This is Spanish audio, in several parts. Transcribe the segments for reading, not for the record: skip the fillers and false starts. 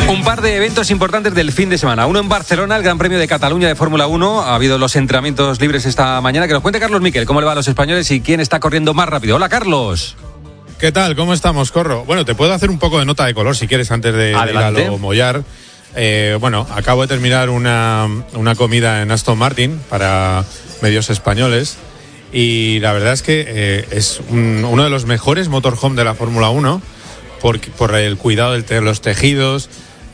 Un par de eventos importantes del fin de semana. Uno en Barcelona, el Gran Premio de Cataluña de Fórmula 1. Ha habido los entrenamientos libres esta mañana. Que nos cuente Carlos Miquel cómo le va a los españoles y quién está corriendo más rápido. Hola, Carlos. ¿Qué tal? ¿Cómo estamos, Corro? Bueno, te puedo hacer un poco de nota de color si quieres antes de ir a lo mollar. Bueno, acabo de terminar una comida en Aston Martin para medios españoles y la verdad es que es uno de los mejores motorhome de la Fórmula 1 por el cuidado de los tejidos,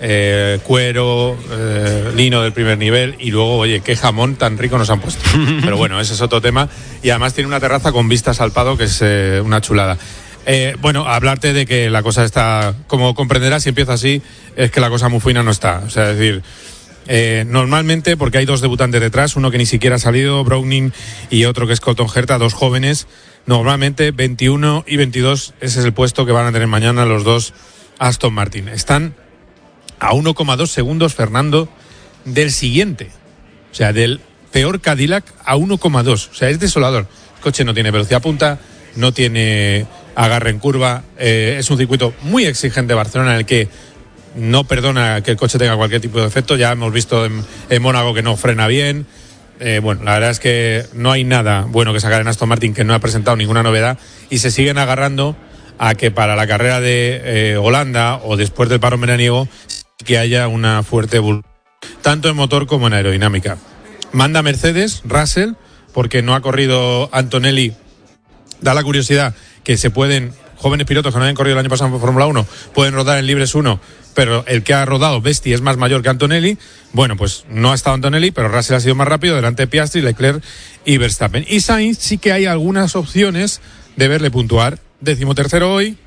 cuero, lino del primer nivel y luego, oye, qué jamón tan rico nos han puesto. Pero bueno, ese es otro tema y además tiene una terraza con vistas al Pado que es una chulada. Bueno, hablarte de que la cosa está, como comprenderás, si empieza así, es que la cosa muy fina no está. O sea, es decir, normalmente, porque hay dos debutantes detrás, uno que ni siquiera ha salido, Browning, y otro que es Colton Herta, dos jóvenes, normalmente 21 y 22, ese es el puesto que van a tener mañana los dos Aston Martin. Están a 1,2 segundos, Fernando, del siguiente. O sea, del peor Cadillac a 1,2. O sea, es desolador. El coche no tiene velocidad punta, no tiene agarre en curva, es un circuito muy exigente Barcelona en el que no perdona que el coche tenga cualquier tipo de defecto. Ya hemos visto en Mónaco que no frena bien. Bueno, la verdad es que no hay nada bueno que sacar en Aston Martin, que no ha presentado ninguna novedad y se siguen agarrando a que para la carrera de Holanda o después del parón veraniego que haya una fuerte evolución, tanto en motor como en aerodinámica. Manda Mercedes, Russell, porque no ha corrido Antonelli. Da la curiosidad que se pueden, jóvenes pilotos que no hayan corrido el año pasado por Fórmula 1, pueden rodar en Libres 1, pero el que ha rodado, Vesti, es más mayor que Antonelli. Bueno, pues no ha estado Antonelli, pero Russell ha sido más rápido, delante de Piastri, Leclerc y Verstappen. Y Sainz sí que hay algunas opciones de verle puntuar. 13º hoy.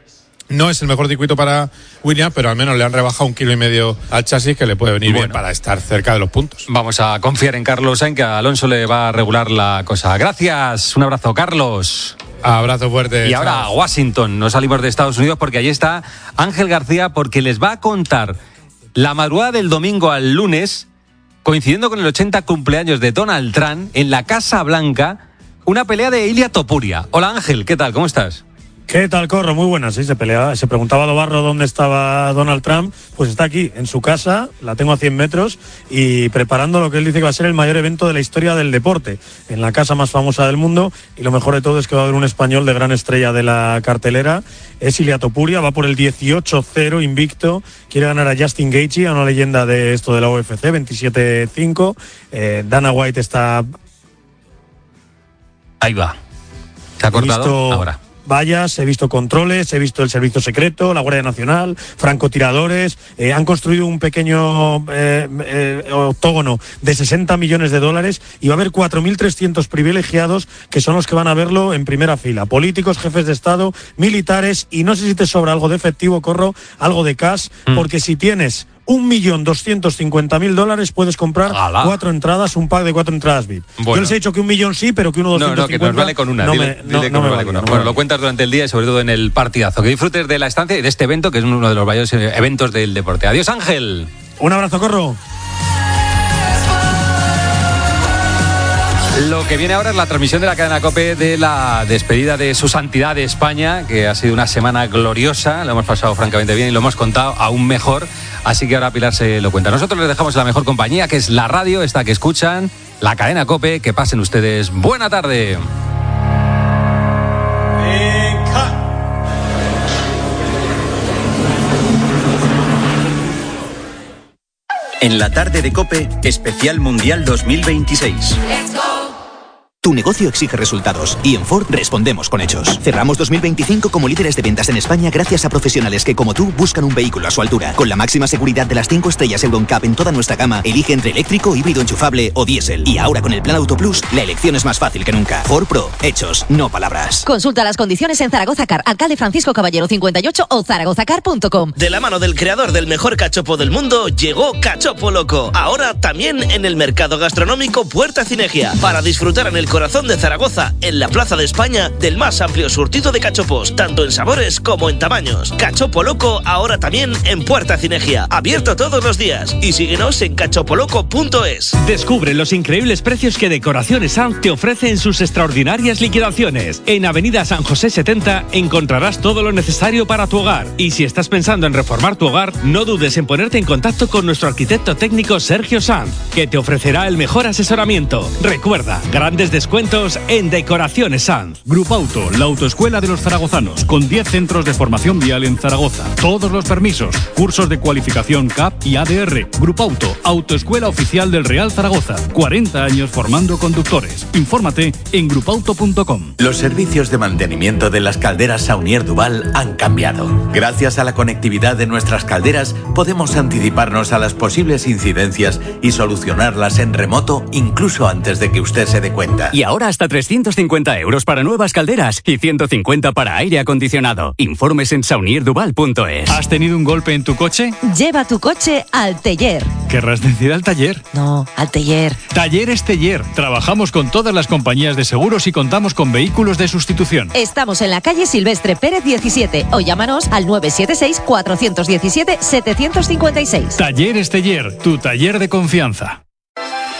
No es el mejor circuito para Williams, pero al menos le han rebajado 1,5 kilos al chasis, que le puede venir bien para estar cerca de los puntos. Vamos a confiar en Carlos Sainz, que a Alonso le va a regular la cosa. Gracias, un abrazo, Carlos. Abrazo fuerte. Y ahora a Washington, no salimos de Estados Unidos porque allí está Ángel García, porque les va a contar la madrugada del domingo al lunes, coincidiendo con el 80 cumpleaños de Donald Trump, en la Casa Blanca, una pelea de Ilia Topuria. Hola Ángel, ¿qué tal? ¿Cómo estás? ¿Qué tal, Corro? Muy buenas, sí, se preguntaba a Dobarro dónde estaba Donald Trump, pues está aquí, en su casa, la tengo a 100 metros, y preparando lo que él dice que va a ser el mayor evento de la historia del deporte, en la casa más famosa del mundo, y lo mejor de todo es que va a haber un español de gran estrella de la cartelera, es Ilia Topuria, va por el 18-0 invicto, quiere ganar a Justin Gaethje, a una leyenda de esto de la UFC, 27-5, Dana White está... Ahí va, se ha cortado ahora. Vallas, he visto controles, he visto el servicio secreto, la Guardia Nacional, francotiradores, han construido un pequeño octógono de $60 millones y va a haber 4.300 privilegiados que son los que van a verlo en primera fila, políticos, jefes de Estado, militares, y no sé si te sobra algo de efectivo, Corro, algo de cash, porque si tienes $1.250.000 puedes comprar 4 entradas, un pack de 4 entradas VIP. Bueno. Yo les he dicho que 1 millón sí, pero que 1.250.000 no, que nos vale con una. Dile que nos vale con una. Bueno, lo cuentas durante el día y sobre todo en el partidazo. Que disfrutes de la estancia y de este evento, que es uno de los mayores eventos del deporte. Adiós, Ángel. Un abrazo, Corro. Lo que viene ahora es la transmisión de la cadena COPE de la despedida de su santidad de España, que ha sido una semana gloriosa, lo hemos pasado francamente bien y lo hemos contado aún mejor, así que ahora Pilar se lo cuenta. Nosotros les dejamos la mejor compañía, que es la radio, esta que escuchan, la cadena COPE. Que pasen ustedes buena tarde. En la tarde de COPE, especial Mundial 2026. Tu negocio exige resultados y en Ford respondemos con hechos. Cerramos 2025 como líderes de ventas en España gracias a profesionales que, como tú, buscan un vehículo a su altura. Con la máxima seguridad de las 5 estrellas EuroNCAP en toda nuestra gama, elige entre eléctrico, híbrido enchufable o diésel. Y ahora con el Plan Auto Plus, la elección es más fácil que nunca. Ford Pro, hechos, no palabras. Consulta las condiciones en Zaragoza Car, Alcalde Francisco Caballero 58 o zaragozacar.com. De la mano del creador del mejor cachopo del mundo, llegó Cachopo Loco. Ahora también en el mercado gastronómico Puerta Cinegia. Para disfrutar en el corazón de Zaragoza, en la Plaza de España, del más amplio surtido de cachopos, tanto en sabores como en tamaños. Cachopo Loco ahora también en Puerta Cinegia, abierto todos los días. Y síguenos en cachopoloco.es. Descubre los increíbles precios que Decoraciones Sanz te ofrece en sus extraordinarias liquidaciones. En Avenida San José 70 encontrarás todo lo necesario para tu hogar. Y si estás pensando en reformar tu hogar, no dudes en ponerte en contacto con nuestro arquitecto técnico Sergio Sanz, que te ofrecerá el mejor asesoramiento. Recuerda, grandes descuentos en Decoraciones Sanz. Grupo Auto, la autoescuela de los zaragozanos, con 10 centros de formación vial en Zaragoza. Todos los permisos, cursos de cualificación CAP y ADR. Grupo Auto, autoescuela oficial del Real Zaragoza. 40 años formando conductores. Infórmate en grupauto.com. Los servicios de mantenimiento de las calderas Saunier Duval han cambiado. Gracias a la conectividad de nuestras calderas, podemos anticiparnos a las posibles incidencias y solucionarlas en remoto incluso antes de que usted se dé cuenta. Y ahora hasta 350 euros para nuevas calderas y 150 para aire acondicionado. Informes en saunierduval.es. ¿Has tenido un golpe en tu coche? Lleva tu coche al taller. ¿Querrás decir al taller? No, al taller. Talleres Teller. Trabajamos con todas las compañías de seguros y contamos con vehículos de sustitución. Estamos en la calle Silvestre Pérez 17 o llámanos al 976 417 756. Talleres Teller, tu taller de confianza.